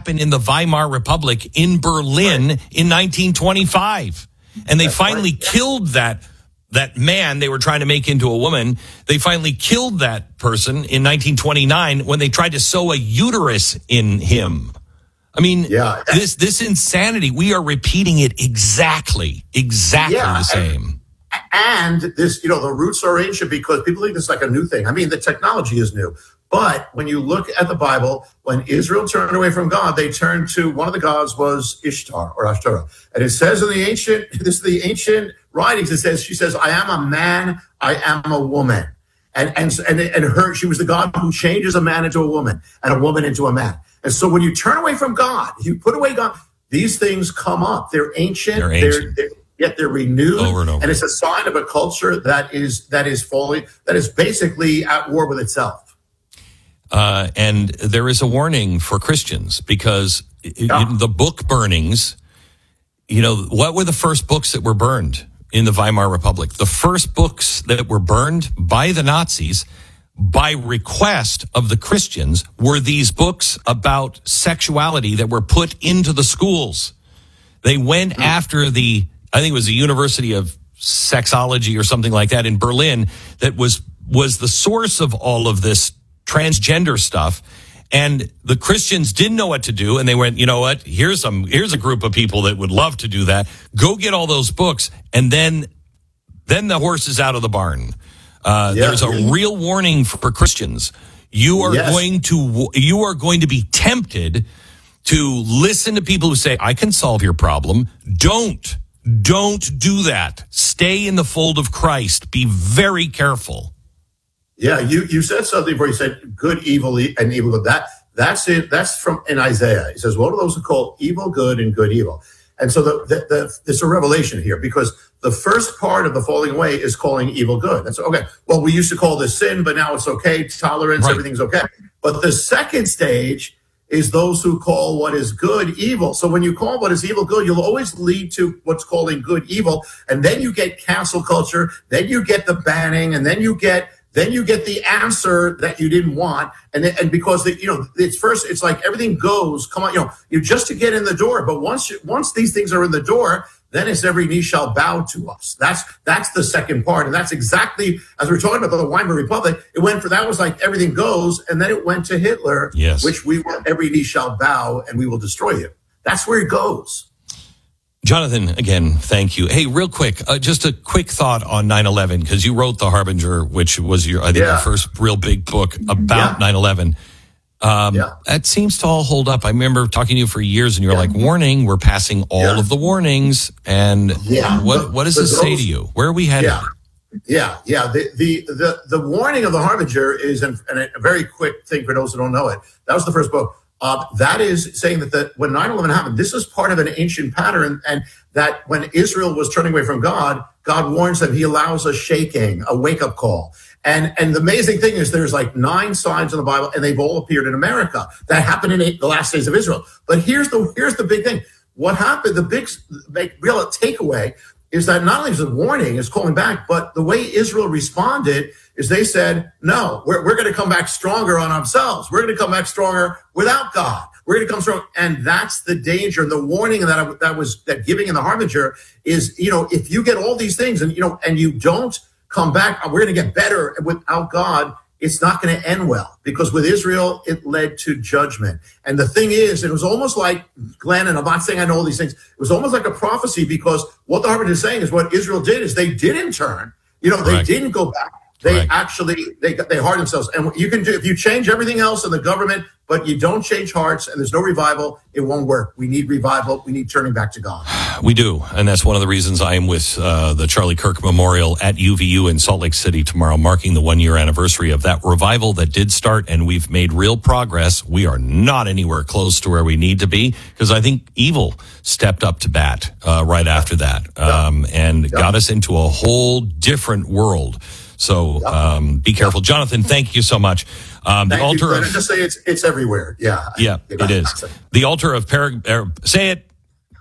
happened in the Weimar Republic in Berlin in 1925. And they finally killed that man they were trying to make into a woman. They finally killed that person in 1929 when they tried to sew a uterus in him. I mean, this insanity, we are repeating it exactly the same. And this, the roots are ancient because people think this is like a new thing. I mean, the technology is new. But when you look at the Bible, when Israel turned away from God, they turned to one of the gods was Ishtar or Ashtoreth. And it says in the ancient writings, she says, I am a man, I am a woman. And she was the God who changes a man into a woman and a woman into a man. And so when you turn away from God, you put away God, these things come up. They're ancient. Yet they're renewed. Over and over. And it's a sign of a culture that is falling, that is basically at war with itself. And there is a warning for Christians because the book burnings, what were the first books that were burned in the Weimar Republic? The first books that were burned by the Nazis by request of the Christians were these books about sexuality that were put into the schools. They went after I think it was the University of Sexology or something like that in Berlin that was the source of all of this transgender stuff. And the Christians didn't know what to do. And they went, you know what? Here's a group of people that would love to do that. Go get all those books. And then the horse is out of the barn. There's a real warning for Christians. You are going to be tempted to listen to people who say, I can solve your problem. Don't do that. Stay in the fold of Christ. Be very careful. Yeah, you said something where you said good, evil, and evil good. That's it. That's from in Isaiah. It says, what are those who call evil good and good evil? And so it's a revelation here because the first part of the falling away is calling evil good. That's okay. Well, we used to call this sin, but now it's okay. Tolerance, right. Everything's okay. But the second stage is those who call what is good evil. So when you call what is evil good, you'll always lead to what's calling good evil. And then you get cancel culture. Then you get the banning. And then you get the answer that you didn't want. And because it's like everything goes, come on, you just to get in the door. But once these things are in the door, then it's every knee shall bow to us. That's the second part. And that's exactly, as we're talking about the Weimar Republic, that was like everything goes. And then it went to Hitler, which every knee shall bow and we will destroy you. That's where it goes. Jonathan, again, thank you. Hey, real quick, just a quick thought on 9/11, because you wrote The Harbinger, which was your first real big book about 9/11. That seems to all hold up. I remember talking to you for years, and you were like, warning, we're passing all of the warnings. And what does this say to you? Where are we headed? Yeah. The warning of The Harbinger is, and a very quick thing for those who don't know it, that was the first book. That is saying that when 9/11 happened, this is part of an ancient pattern, and that when Israel was turning away from God, God warns them. He allows a shaking, a wake-up call. And the amazing thing is there's like 9 signs in the Bible, and they've all appeared in America. That happened in the last days of Israel. But here's the big thing. What happened, the big real takeaway is that not only is it a warning, it's calling back, but the way Israel responded is they said, no, we're going to come back stronger on ourselves. We're going to come back stronger without God. We're going to come strong. And that's the danger. And the warning that giving in The Harbinger is, if you get all these things and you don't come back, we're going to get better without God. It's not going to end well, because with Israel, it led to judgment. And the thing is, it was almost like, Glenn, and I'm not saying I know all these things, it was almost like a prophecy, because what the Harbinger is saying is what Israel did is they didn't turn. They didn't go back. They actually, they hardened themselves. And you can do, if you change everything else in the government, but you don't change hearts and there's no revival, it won't work. We need revival. We need turning back to God. We do. And that's one of the reasons I am with the Charlie Kirk Memorial at UVU in Salt Lake City tomorrow, marking the 1-year anniversary of that revival that did start. And we've made real progress. We are not anywhere close to where we need to be, because I think evil stepped up to bat right after that and got us into a whole different world. So be careful. Jonathan, thank you so much. The altar of... Just say it's everywhere. Yeah. Yeah, it is. The altar of say it.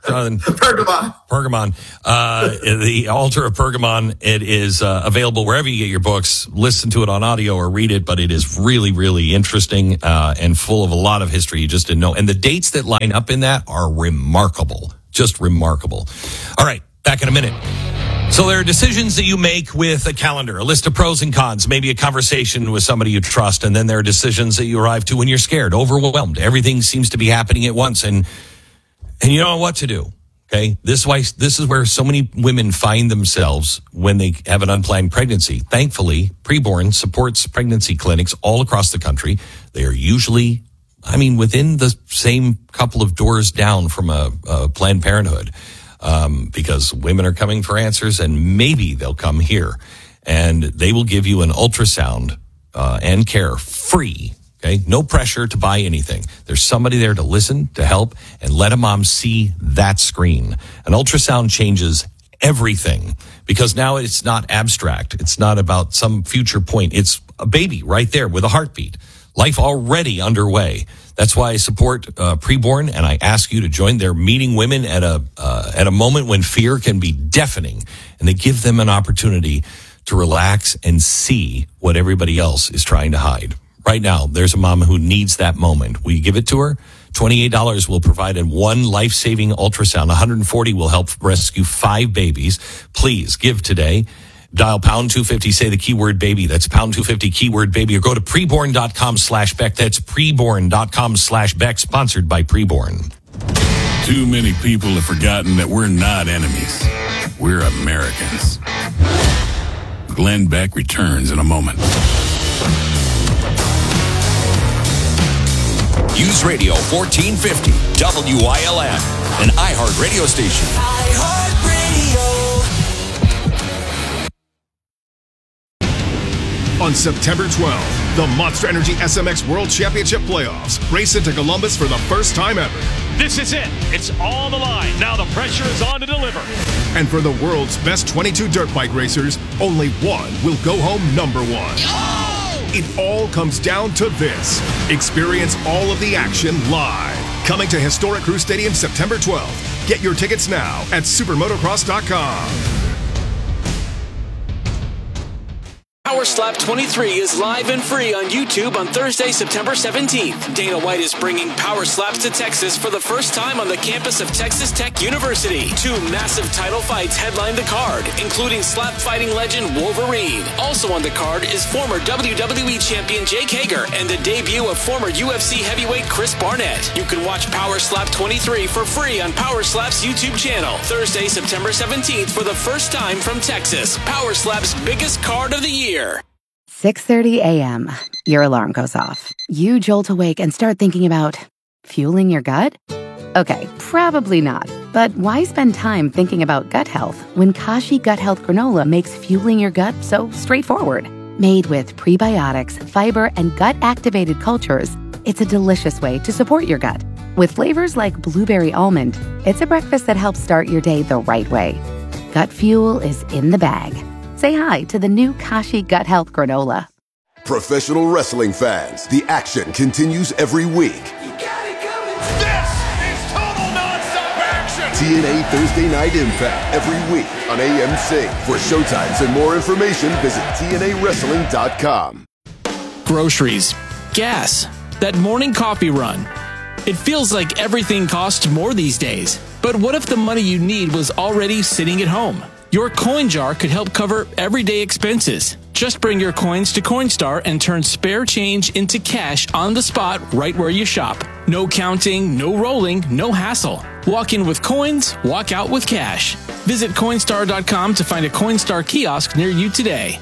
Pergamon. The Altar of Pergamon. It is available wherever you get your books. Listen to it on audio or read it, but it is really, really interesting and full of a lot of history you just didn't know. And the dates that line up in that are remarkable, just remarkable. All right, back in a minute. So there are decisions that you make with a calendar, a list of pros and cons, maybe a conversation with somebody you trust, and then there are decisions that you arrive to when you're scared, overwhelmed. Everything seems to be happening at once, and you don't know what to do. Okay, this is where so many women find themselves when they have an unplanned pregnancy. Thankfully, Preborn supports pregnancy clinics all across the country. They are usually, within the same couple of doors down from a Planned Parenthood. Because women are coming for answers, and maybe they'll come here, and they will give you an ultrasound and care free. Okay, no pressure to buy anything. There's somebody there to listen, to help, and let a mom see that screen. An ultrasound changes everything because now it's not abstract. It's not about some future point. It's a baby right there with a heartbeat. Life already underway. That's why I support Preborn, and I ask you to join. They're meeting women at a moment when fear can be deafening, and they give them an opportunity to relax and see what everybody else is trying to hide. Right now, there's a mom who needs that moment. Will you give it to her? $28 will provide one life-saving ultrasound. $140 will help rescue 5 babies. Please give today. Dial pound 250, say the keyword baby. That's pound 250 keyword baby, or go to preborn.com/Beck. That's preborn.com/Beck, sponsored by Preborn. Too many people have forgotten that we're not enemies. We're Americans. Glenn Beck returns in a moment. News Radio 1450, WILN, an iHeart radio station. On September 12th, the Monster Energy SMX World Championship Playoffs race into Columbus for the first time ever. This is it. It's on the line. Now the pressure is on to deliver. And for the world's best 22 dirt bike racers, only one will go home number one. It all comes down to this. Experience all of the action live. Coming to Historic Crew Stadium September 12th. Get your tickets now at supermotocross.com. Power Slap 23 is live and free on YouTube on Thursday, September 17th. Dana White is bringing Power Slaps to Texas for the first time on the campus of Texas Tech University. 2 massive title fights headline the card, including slap fighting legend Wolverine. Also on the card is former WWE champion Jake Hager and the debut of former UFC heavyweight Chris Barnett. You can watch Power Slap 23 for free on Power Slap's YouTube channel. Thursday, September 17th for the first time from Texas. Power Slap's biggest card of the year. 6:30 a.m. Your alarm goes off. You jolt awake and start thinking about fueling your gut? Okay, probably not. But why spend time thinking about gut health when Kashi Gut Health Granola makes fueling your gut so straightforward? Made with prebiotics, fiber, and gut-activated cultures, it's a delicious way to support your gut. With flavors like blueberry almond, it's a breakfast that helps start your day the right way. Gut fuel is in the bag. Say hi to the new Kashi Gut Health Granola. Professional wrestling fans, the action continues every week. You got it coming. This is total nonstop action. TNA Thursday Night Impact every week on AMC. For showtimes and more information, visit TNAWrestling.com. Groceries, gas, that morning coffee run. It feels like everything costs more these days. But what if the money you need was already sitting at home? Your coin jar could help cover everyday expenses. Just bring your coins to Coinstar and turn spare change into cash on the spot right where you shop. No counting, no rolling, no hassle. Walk in with coins, walk out with cash. Visit Coinstar.com to find a Coinstar kiosk near you today.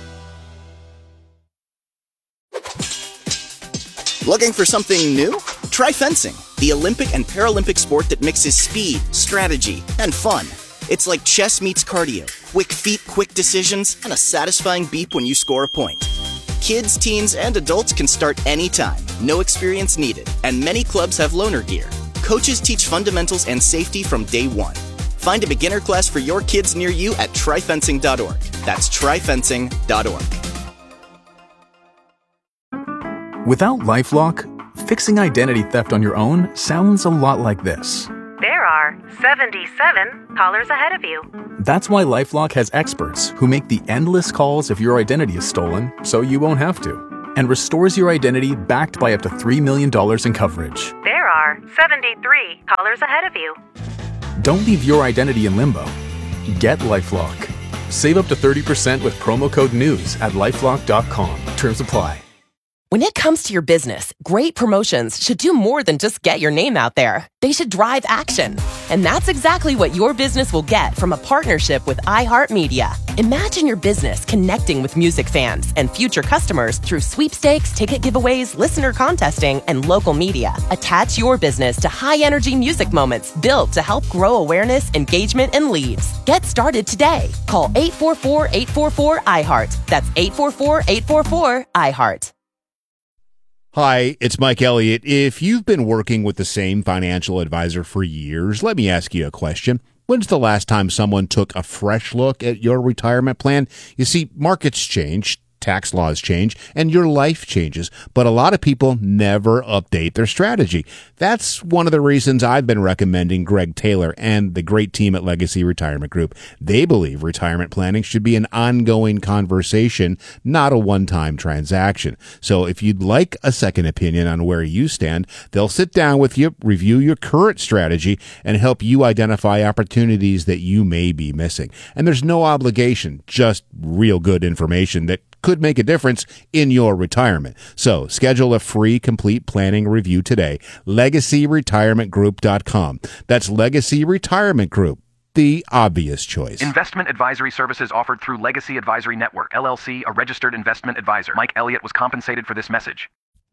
Looking for something new? Try fencing, the Olympic and Paralympic sport that mixes speed, strategy, and fun. It's like chess meets cardio, quick feet, quick decisions, and a satisfying beep when you score a point. Kids, teens, and adults can start anytime, no experience needed, and many clubs have loaner gear. Coaches teach fundamentals and safety from day one. Find a beginner class for your kids near you at tryfencing.org. That's tryfencing.org. Without LifeLock, fixing identity theft on your own sounds a lot like this. There are 77 callers ahead of you. That's why LifeLock has experts who make the endless calls if your identity is stolen so you won't have to, and restores your identity backed by up to $3 million in coverage. There are 73 callers ahead of you. Don't leave your identity in limbo. Get LifeLock. Save up to 30% with promo code NEWS at LifeLock.com. Terms apply. When it comes to your business, great promotions should do more than just get your name out there. They should drive action. And that's exactly what your business will get from a partnership with iHeartMedia. Imagine your business connecting with music fans and future customers through sweepstakes, ticket giveaways, listener contesting, and local media. Attach your business to high-energy music moments built to help grow awareness, engagement, and leads. Get started today. Call 844-844-iHeart. That's 844-844-iHeart. Hi, it's Mike Elliott. If you've been working with the same financial advisor for years, let me ask you a question. When's the last time someone took a fresh look at your retirement plan? You see, markets change, tax laws change, and your life changes, but a lot of people never update their strategy. That's one of the reasons I've been recommending Greg Taylor and the great team at Legacy Retirement Group. They believe retirement planning should be an ongoing conversation, not a one-time transaction. So if you'd like a second opinion on where you stand, they'll sit down with you, review your current strategy, and help you identify opportunities that you may be missing. And there's no obligation, just real good information that could make a difference in your retirement. So schedule a free complete planning review today. LegacyRetirementGroup.com. That's Legacy Retirement Group, the obvious choice. Investment advisory services offered through Legacy Advisory Network, LLC, a registered investment advisor. Mike Elliott was compensated for this message.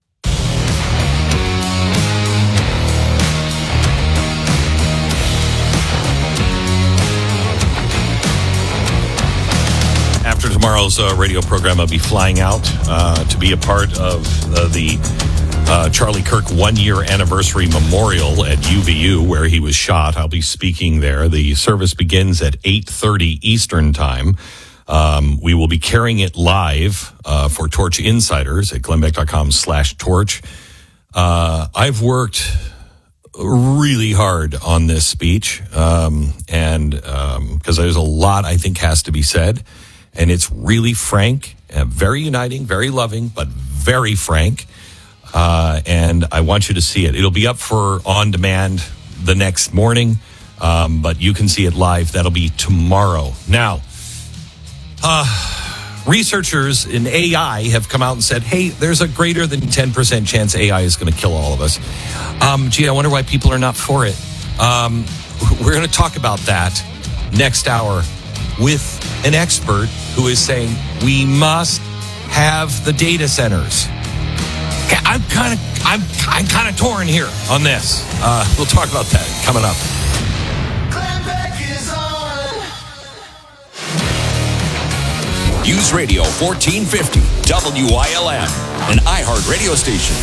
After tomorrow's radio program, I'll be flying out to be a part of the Charlie Kirk one-year anniversary memorial at UVU, where he was shot. I'll be speaking there. The service begins at 8:30 Eastern Time. We will be carrying it live for Torch Insiders at glennbeck.com/torch. I've worked really hard on this speech, and because there's a lot I think has to be said. And it's really frank, very uniting, very loving, but very frank. And I want you to see it. It'll be up for on demand the next morning, but you can see it live. That'll be tomorrow. Now, researchers in AI have come out and said, hey, there's a greater than 10% chance AI is going to kill all of us. Gee, I wonder why people are not for it. We're going to talk about that next hour with an expert who is saying we must have the data centers. I'm kind of torn here on this. We'll talk about that coming up. News Radio 1450 WILM, an iHeart radio station.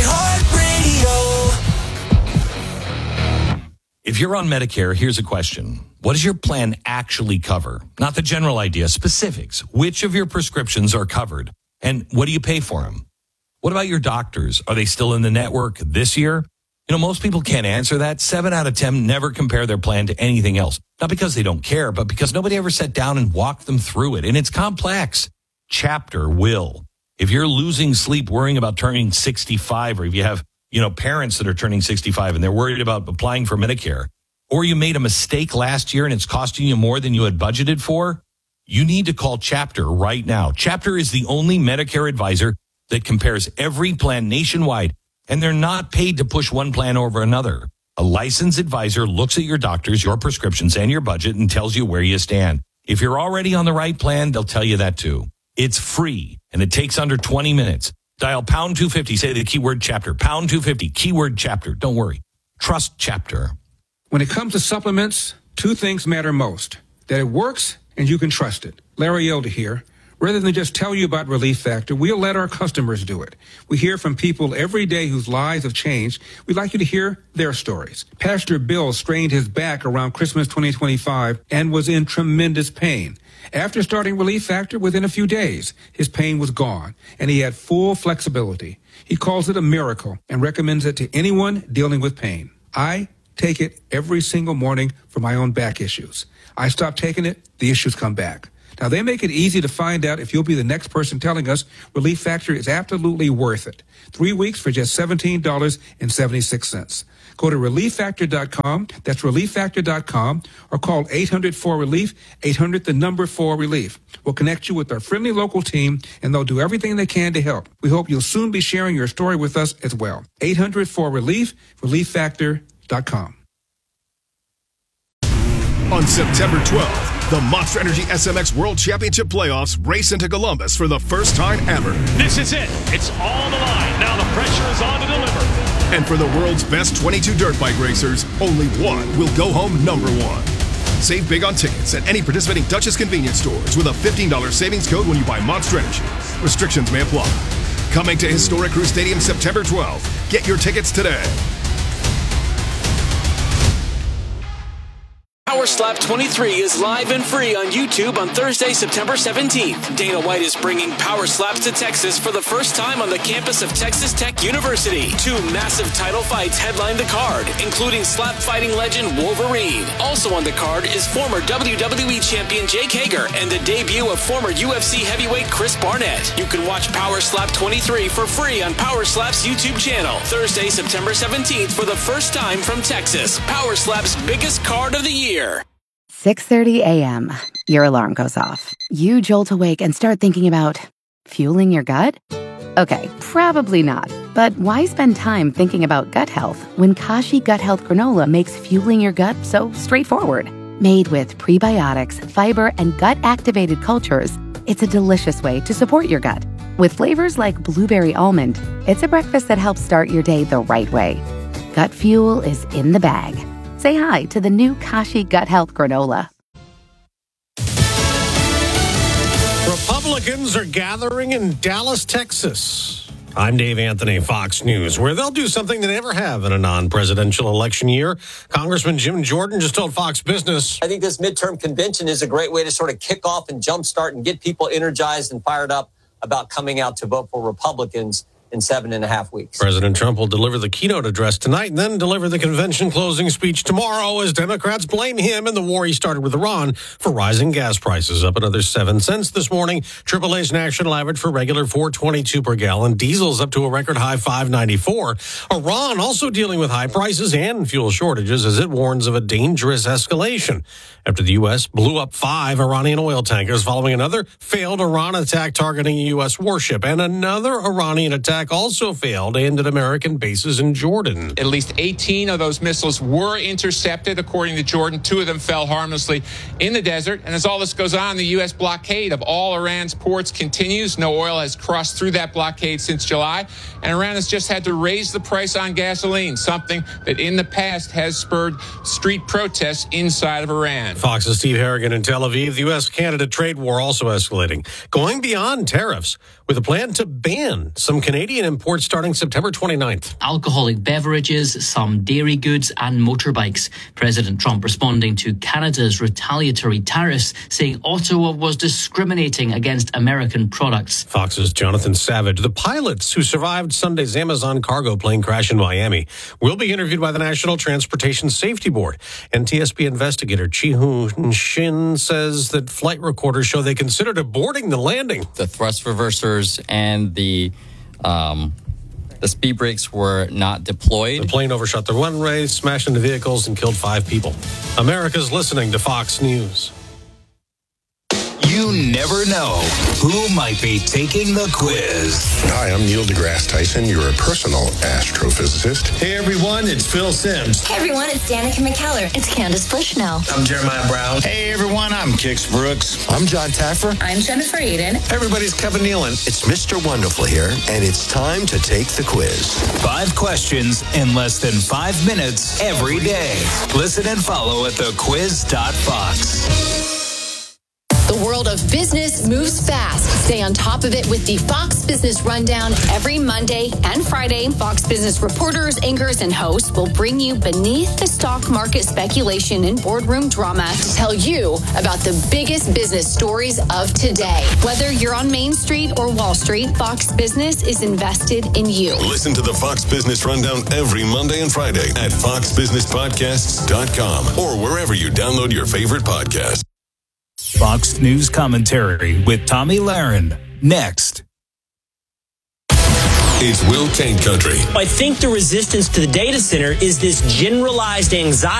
If you're on Medicare, here's a question. What does your plan actually cover? Not the general idea, specifics. Which of your prescriptions are covered? And what do you pay for them? What about your doctors? Are they still in the network this year? You know, most people can't answer that. 7 out of 10 never compare their plan to anything else. Not because they don't care, but because nobody ever sat down and walked them through it. And it's complex. Chapter will. If you're losing sleep worrying about turning 65, or if you have, parents that are turning 65 and they're worried about applying for Medicare, or you made a mistake last year and it's costing you more than you had budgeted for, you need to call Chapter right now. Chapter is the only Medicare advisor that compares every plan nationwide, and they're not paid to push one plan over another. A licensed advisor looks at your doctors, your prescriptions, and your budget and tells you where you stand. If you're already on the right plan, they'll tell you that too. It's free, and it takes under 20 minutes. Dial pound 250, say the keyword Chapter. Pound 250, keyword Chapter. Don't worry. Trust Chapter. When it comes to supplements, 2 things matter most. That it works and you can trust it. Larry Elder here. Rather than just tell you about Relief Factor, we'll let our customers do it. We hear from people every day whose lives have changed. We'd like you to hear their stories. Pastor Bill strained his back around Christmas 2025 and was in tremendous pain. After starting Relief Factor, within a few days, his pain was gone, and he had full flexibility. He calls it a miracle and recommends it to anyone dealing with pain. I take it every single morning for my own back issues. I stop taking it, the issues come back. Now, they make it easy to find out if you'll be the next person telling us Relief Factor is absolutely worth it. 3 weeks for just $17.76. Go to ReliefFactor.com. That's ReliefFactor.com, or call 800-4RELIEF, 800-4RELIEF. We'll connect you with our friendly local team, and they'll do everything they can to help. We hope you'll soon be sharing your story with us as well. 800-4RELIEF, ReliefFactor.com. On September 12th, the Monster Energy SMX World Championship Playoffs race into Columbus for the first time ever. This is it. It's all the line. Now the pressure is on to deliver. And for the world's best 22 dirt bike racers, only one will go home number one. Save big on tickets at any participating Dutchess convenience stores with a $15 savings code when you buy Monster Energy. Restrictions may apply. Coming to Historic Crew Stadium September 12th. Get your tickets today. Power Slap 23 is live and free on YouTube on Thursday, September 17th. Dana White is bringing Power Slaps to Texas for the first time on the campus of Texas Tech University. 2 massive title fights headline the card, including slap fighting legend Wolverine. Also on the card is former WWE champion Jake Hager and the debut of former UFC heavyweight Chris Barnett. You can watch Power Slap 23 for free on Power Slap's YouTube channel. Thursday, September 17th for the first time from Texas. Power Slap's biggest card of the year. 6:30 a.m. Your alarm goes off. You jolt awake and start thinking about fueling your gut? Okay, probably not. But why spend time thinking about gut health when Kashi Gut Health Granola makes fueling your gut so straightforward? Made with prebiotics, fiber, and gut-activated cultures, it's a delicious way to support your gut. With flavors like blueberry almond, it's a breakfast that helps start your day the right way. Gut fuel is in the bag. Say hi to the new Kashi Gut Health Granola. Republicans are gathering in Dallas, Texas. I'm Dave Anthony, Fox News, where they'll do something they never have in a non-presidential election year. Congressman Jim Jordan just told Fox Business. I think this midterm convention is a great way to sort of kick off and jumpstart and get people energized and fired up about coming out to vote for Republicans in 7.5 weeks. President Trump will deliver the keynote address tonight and then deliver the convention closing speech tomorrow as Democrats blame him and the war he started with Iran for rising gas prices, up another 7 cents this morning. AAA's national average for regular $4.22 per gallon. Diesel's up to a record high $5.94. Iran also dealing with high prices and fuel shortages as it warns of a dangerous escalation after the U.S. blew up 5 Iranian oil tankers following another failed Iran attack targeting a U.S. warship, and another Iranian attack also failed and at American bases in Jordan. At least 18 of those missiles were intercepted, according to Jordan. 2 of them fell harmlessly in the desert. And as all this goes on, the U.S. blockade of all Iran's ports continues. No oil has crossed through that blockade since July. And Iran has just had to raise the price on gasoline, something that in the past has spurred street protests inside of Iran. Fox's Steve Harrigan in Tel Aviv. The U.S.-Canada trade war also escalating, going beyond tariffs with a plan to ban some Canadian imports starting September 29th. Alcoholic beverages, some dairy goods and motorbikes. President Trump responding to Canada's retaliatory tariffs, saying Ottawa was discriminating against American products. Fox's Jonathan Savage. The pilots who survived Sunday's Amazon cargo plane crash in Miami will be interviewed by the National Transportation Safety Board. NTSB investigator Chi-Hoon Shin says that flight recorders show they considered aborting the landing. The thrust reversers and the speed brakes were not deployed. The plane overshot the runway, smashed into vehicles, and killed 5 people. America's listening to Fox News. You never know who might be taking the quiz. Hi, I'm Neil deGrasse Tyson, your personal astrophysicist. Hey everyone, it's Phil Simms. Hey everyone, it's Danica McKellar. It's Candace Bushnell. I'm Jeremiah Brown. Hey everyone, I'm Kix Brooks. I'm John Taffer. I'm Jennifer Aiden. Everybody's Kevin Nealon. It's Mr. Wonderful here, and it's time to take the quiz. 5 questions in less than 5 minutes every day. Listen and follow at thequiz.fox. The world of business moves fast. Stay on top of it with the Fox Business Rundown every Monday and Friday. Fox Business reporters, anchors, and hosts will bring you beneath the stock market speculation and boardroom drama to tell you about the biggest business stories of today. Whether you're on Main Street or Wall Street, Fox Business is invested in you. Listen to the Fox Business Rundown every Monday and Friday at foxbusinesspodcasts.com or wherever you download your favorite podcast. Fox News Commentary with Tommy Lahren. Next. It's Will Tank Country. I think the resistance to the data center is this generalized anxiety